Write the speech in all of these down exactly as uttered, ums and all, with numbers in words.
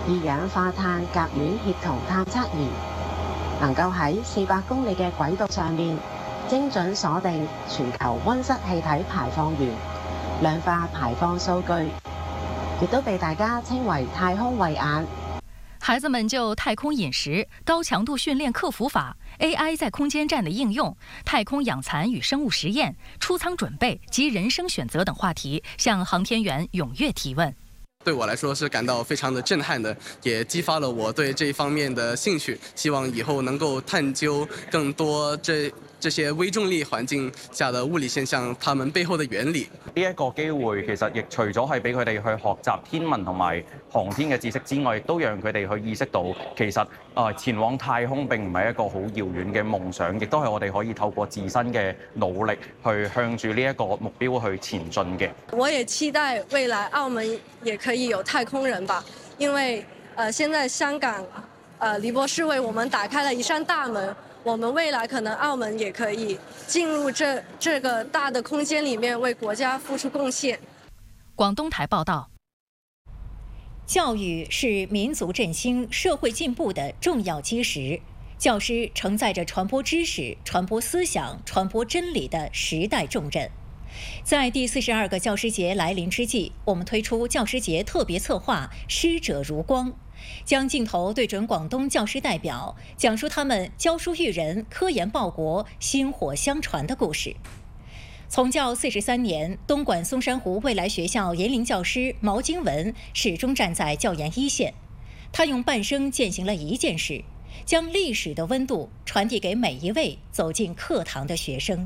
二氧化碳甲烷協同探測儀，能夠喺四百公里嘅軌道上面精準鎖定全球溫室氣體排放源、量化排放數據，亦都被大家稱為太空慧眼。 孩子们就太空饮食、高强度训练克服法、A I 在空间站的应用、太空养蚕与生物实验、出舱准备及人生选择等话题，向航天员踊跃提问。 对我来说是感到非常的震撼的，也激发了我对这一方面的兴趣。希望以后能够探究更多这这些微重力環境下的物理現象，它們背後的原理。 呢一個機會其實亦除咗係俾佢哋去學習天文同埋航天嘅知識之外，亦都讓佢哋去意識到其實啊前往太空並唔係一個好遙遠嘅夢想，亦都係我哋可以透過自身嘅努力去向住呢一個目標去前進嘅。 我也期待未來澳門也可以有太空人吧，因為呃現在香港呃黎博士為我們打開了一扇大門。我們未來可能澳門也可以進入這這個大的空間裡面，為國家付出貢獻。 廣東台報道， 教育是民族振興、社會進步的重要基石。教師承載着傳播知識、傳播思想、傳播真理的時代重任。在第四十二個教師節來臨之際，我們推出教師節特別策劃“師者如光”。將鏡頭對準廣東教師代表，講述他們教書育人、科研報國、薪火相傳的故事。從教四十三年，東莞松山湖未來學校研齡教師毛經文始終站在教研一線。他用半生踐行了一件事，將歷史的溫度傳遞給每一位走進課堂的學生。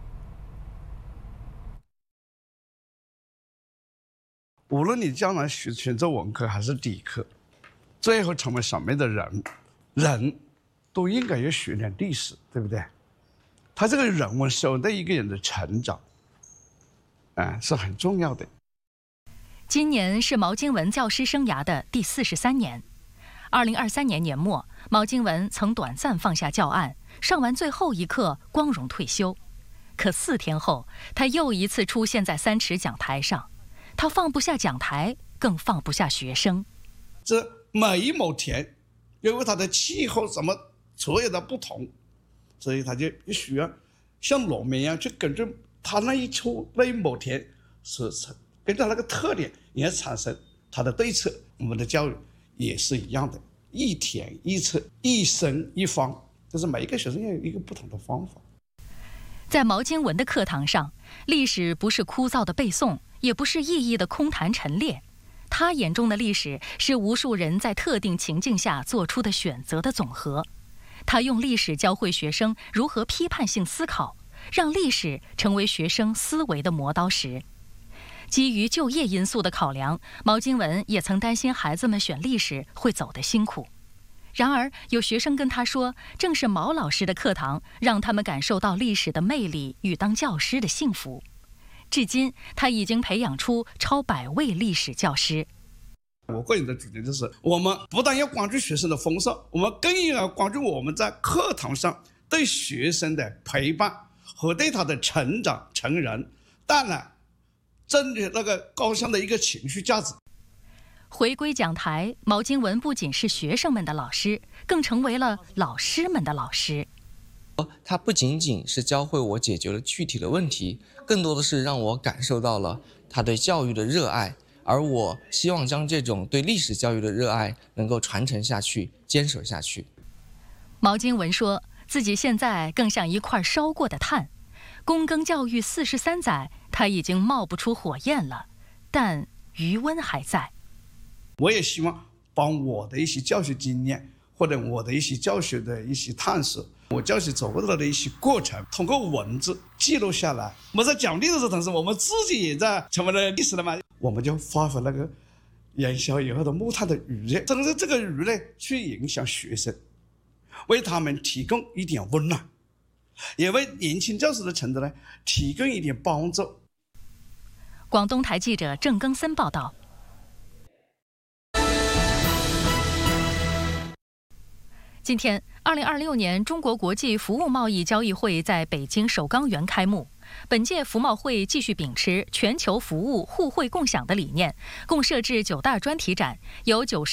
無論你將來選選擇文科還是理科，最後成為什麼樣的人，人都應該要學點歷史，對不對？他這個人文守的一個人的成長，啊，是很重要的。 今年是毛經文教師生涯的第四十三年。二零二三年年末，毛經文曾短暫放下教案，上完最後一課，光榮退休。可四天後，他又一次出現在三尺講台上。他放不下講台，更放不下學生。 這每一畝田，因為它的氣候什麼所有的不同，所以他就必須要像農民一樣去跟着他那一處那一畝田，是跟着那個特點也產生他的對策。我們的教育也是一樣的，一田一策，一生一方，就是每一個學生要有一個不同的方法。 在毛經文的課堂上，歷史不是枯燥的背誦，也不是意義的空談陳列。他眼中的歷史是無數人在特定情境下做出的選擇的總和。他用歷史教會學生如何批判性思考，讓歷史成為學生思維的磨刀石。基於就業因素的考量，毛經文也曾擔心孩子們選歷史會走得辛苦。然而，有學生跟他說，正是毛老師的課堂讓他們感受到歷史的魅力與當教師的幸福。至今，他已經培養出超百位歷史教師。 我個人的主張就是，我們不但要關注學生的豐收，我們更要關注我們在課堂上對學生的陪伴和對他的成長成人帶來正的那個高尚的一個情緒價值。 回歸講台，毛經文不僅是學生們的老師，更成為了老師們的老師。 他不僅僅是教會我解決了具體的問題，更多的是讓我感受到了他對教育的熱愛，而我希望將這種對歷史教育的熱愛能夠傳承下去，堅守下去。 毛經文說自己現在更像一塊燒過的炭，躬耕教育四十三載，他已經冒不出火焰了，但餘溫還在。 我也希望把我的一些教學經驗或者我的一些教學的一些探索，我教學走過來的一些過程，通過文字記錄下來。我們在講歷史的同時，我們自己也在成為了歷史了嘛。我們就發揮那個燃燒以後的木炭的餘熱，趁着這個餘熱去影響學生，為他們提供一點溫暖，也為年輕教師的成長呢提供一點幫助。 廣東台記者鄭更森報道。今天，二零二六年中國國際服務貿易交易會在北京首鋼園開幕。本屆服貿會繼續秉持全球服務互惠共享的理念，共設置九大專題展，有九十